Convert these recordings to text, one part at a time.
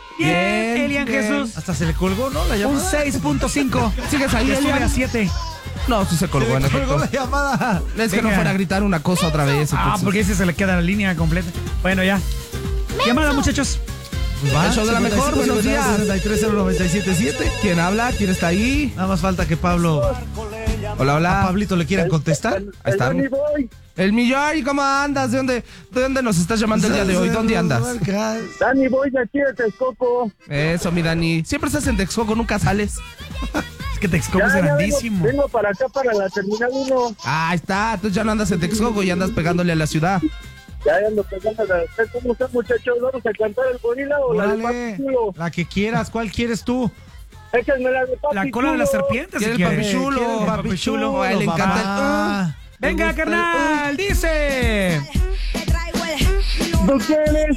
Bien, Elian Jesús. Hasta se le colgó, ¿no? La Un llamada. 6.5. ¿Sigues ahí, Ya sube Elian? a 7. No, sí se Se colgó, en le colgó efecto. la llamada. Es que no Venga. fuera a gritar una cosa otra vez. entonces. Porque ese se le queda la línea completa. Bueno, ya. Llamada, muchachos. Pues va, El show de la mejor, buenos días. 630977. ¿Quién habla? ¿Quién está ahí? Nada más falta que Pablo Hola, a hola. Pablito le quieran contestar. Ahí está. El Millay, ¿cómo andas? ¿De dónde nos estás llamando el día de hoy? ¿Dónde andas? Dani, voy de aquí de Texcoco. Eso, mi Dani. Siempre estás en Texcoco, nunca sales. Es que Texcoco es grandísimo. Vengo para acá, para la Terminal 1. Ah, ahí está. Entonces ya no andas en Texcoco y andas pegándole a la ciudad. Ya ando pegando. ¿Cómo están, muchachos? ¿Vamos a cantar el gorila o la de Órale, Papi Chulo? la que quieras. ¿Cuál quieres tú? Échenme la de Papi La cola de la Chulo. serpiente, si ¿Quiere el quiere. papi chulo? ¿Quiere el Papi chulo. A él le papá? encanta Venga, carnal, dice. ¿Tú quieres?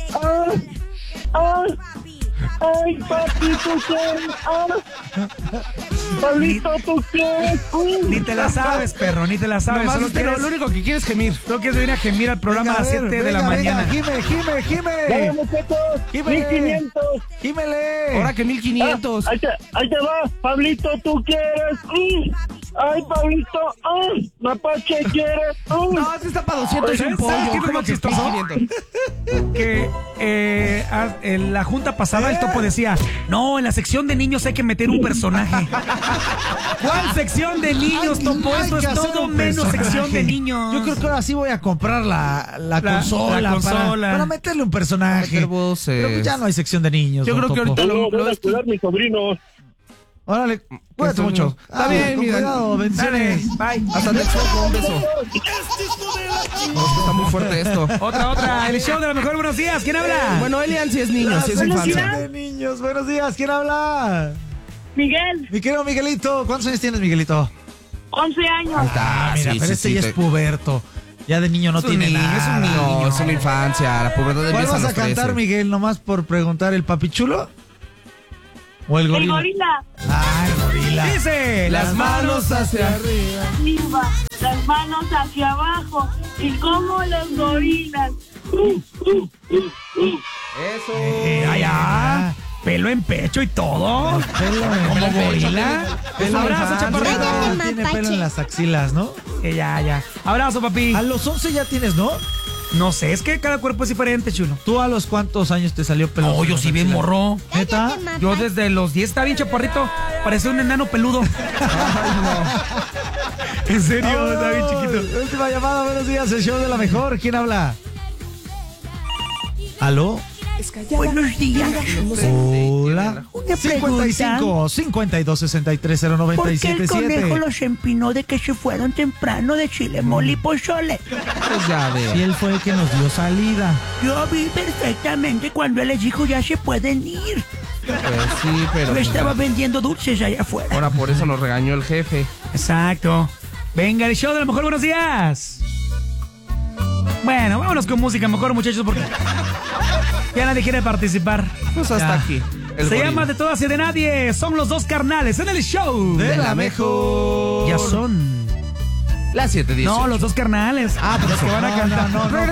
Ay, papi, ¿tú quieres? Pablito, ¿tú quieres? Ni te la sabes, perro, ni te la sabes. Nomás Solo usted quieres, lo único que quieres es gemir. solo quieres venir a gemir al programa a las 7 de la mañana. Gime. Dale, muchachos. Gímele. 1500. Gímele. Ahora que 1500. Ahí te va. Pablito, ¿tú quieres? Ay, Pablito. Mapache, ¿quieres? No, ese está para 200 y un pollo. ¿Sabes qué es lo ¿Cómo más que chistoso? 1500? Que en la junta pasada el Topo decía, no, en la sección de niños hay que meter un personaje. ¿Cuál sección de niños, Topo? Hay Eso que es hacer todo un menos personaje. sección de niños. Yo creo que ahora sí voy a comprar la consola, la consola. Para meterle un personaje. Meter voces. Pero pues ya no hay sección de niños. Yo don creo que Topo. ahorita No, voy a cuidar mis sobrinos. Órale, cuídate mucho. Está bien, con mira. cuidado, bendiciones. Bye. Hasta Texcoco, un beso. No, es que está muy fuerte esto. Otra. El show de la mejor. Buenos días. ¿Quién habla? Bueno, Elian sí es niño, sí es Buenos infancia. días, de niños. Buenos días, ¿quién habla? Miguel, Mi querido Miguelito, ¿cuántos años tienes, Miguelito? 11 años. Ahí está, Mira, sí, pero sí, este sí, ya es puberto. Ya de niño no Es un tiene niño, nada. es un niño. No, es una infancia. La pubertad ¿Cuál empieza a vas los a cantar, 13. Miguel, nomás por preguntar, el papichulo? ¿O el El gorila? gorila. Ah, el gorila. Dice, Las manos hacia arriba. Arriba, las manos hacia abajo. Y como los gorilas. Eso. allá. Pelo en pecho y todo. Como gorila. Pelo Abrazo, en chaparrito. no, tiene pelo en las axilas, ¿no? Ya. Abrazo, papi. A los 11 ya tienes, ¿no? No sé, es que cada cuerpo es diferente, chulo. ¿Tú a los cuántos años te salió pelo? No, en yo las sí bien axilas? morro. ¿Neta? Yo desde los 10 estaba bien chaparrito. Parecía un enano peludo. En serio, estaba bien chiquito. Última llamada, buenos días, el show de la mejor. ¿Quién habla? ¿Aló? Buenos días. Hola. Una 55 52 63 ¿Por qué el 0977. conejo los empinó de que se fueron temprano de chile, mole y pozole? Pues ya Y ve. él fue el que nos dio salida. Yo vi perfectamente cuando él les dijo ya se pueden ir. Pues sí, pero. Yo estaba vendiendo dulces allá afuera. Ahora por eso nos regañó el jefe. Exacto. Venga, el show de la mejor, buenos días. Bueno, vámonos con música mejor, muchachos, porque ya nadie quiere participar. Pues hasta Ya. aquí. El Se gorila. llama De Todas y de Nadie. Son los dos carnales en el show. De la mejor. Ya son. Las 7:10. No, los dos carnales. Ah, pues los que van a cantar. no.